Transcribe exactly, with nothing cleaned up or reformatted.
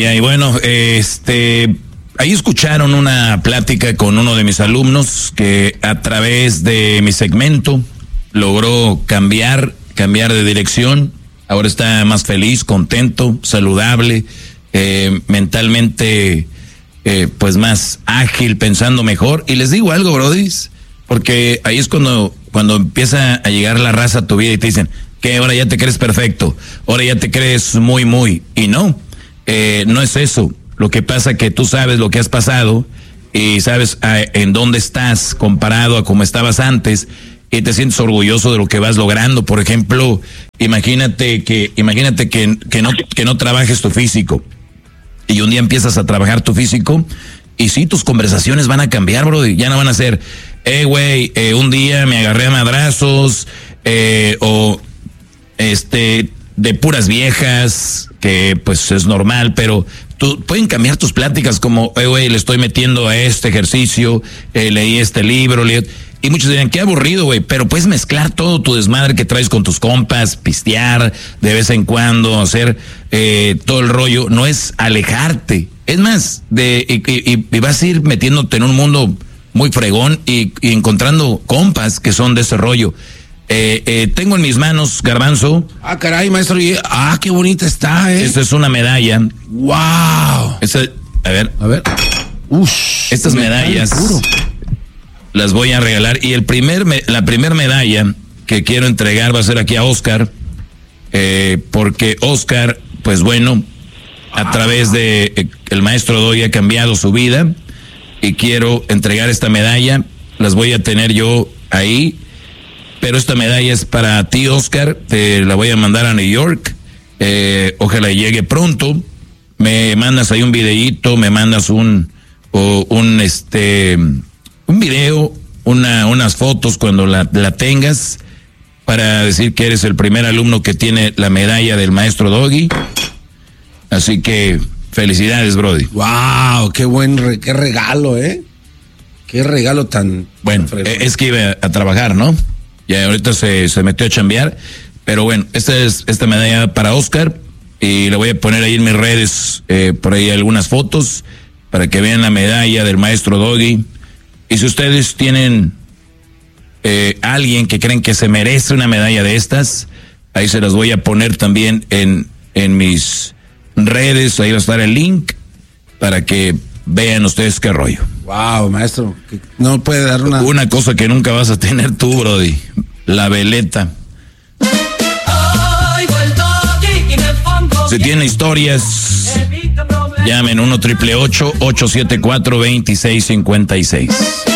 Y bueno, este, ahí escucharon una plática con uno de mis alumnos que a través de mi segmento logró cambiar, cambiar de dirección. Ahora está más feliz, contento, saludable, eh, mentalmente, eh, pues más ágil, pensando mejor. Y les digo algo, brodis, porque ahí es cuando, cuando empieza a llegar la raza a tu vida y te dicen que ahora ya te crees perfecto, ahora ya te crees muy, muy, y no. Eh, no es eso. Lo que pasa que tú sabes lo que has pasado y sabes a, en dónde estás comparado a cómo estabas antes y te sientes orgulloso de lo que vas logrando. Por ejemplo, imagínate que imagínate que, que no que no trabajes tu físico y un día empiezas a trabajar tu físico y sí, tus conversaciones van a cambiar, bro. Ya no van a ser, eh, güey, eh, un día me agarré a madrazos eh, o este de puras viejas, que pues es normal, pero tú, pueden cambiar tus pláticas como, eh, güey, le estoy metiendo a este ejercicio, eh, leí este libro, leí, y muchos dirán, qué aburrido, güey, pero puedes mezclar todo tu desmadre que traes con tus compas, pistear de vez en cuando, hacer eh, todo el rollo, no es alejarte, es más, de y, y, y vas a ir metiéndote en un mundo muy fregón y, y encontrando compas que son de ese rollo. Eh, eh, tengo en mis manos, Garbanzo. Ah, caray, maestro. Ah, qué bonita está, eh. Esta es una medalla. Wow. Esta, a ver. A ver. Ush, estas medallas puro. Las voy a regalar. Y el primer, la primer medalla que quiero entregar va a ser aquí a Oscar. Eh, porque Oscar, pues bueno, a través de eh, el maestro Doggy ha cambiado su vida. Y quiero entregar esta medalla. Las voy a tener yo ahí. Pero esta medalla es para ti, Oscar. Te la voy a mandar a New York. Eh, ojalá llegue pronto. Me mandas ahí un videíto, me mandas un, o un este, un video, una, unas fotos cuando la, la tengas, para decir que eres el primer alumno que tiene la medalla del maestro Doggy. Así que felicidades, Brody. Wow, qué buen, re, qué regalo, eh. Qué regalo tan bueno. Tan es que iba a trabajar, ¿no? Ya ahorita se, se metió a chambear, pero bueno, esta es esta medalla para Oscar y la voy a poner ahí en mis redes, eh, por ahí algunas fotos para que vean la medalla del maestro Doggy. Y si ustedes tienen eh, alguien que creen que se merece una medalla de estas, ahí se las voy a poner también en, en mis redes, ahí va a estar el link para que vean ustedes qué rollo. Wow, maestro, no puede dar una... Una cosa que nunca vas a tener tú, Brody, la veleta. Si tienen historias, llamen uno triple ocho, ocho siete cuatro, dos seis cinco seis.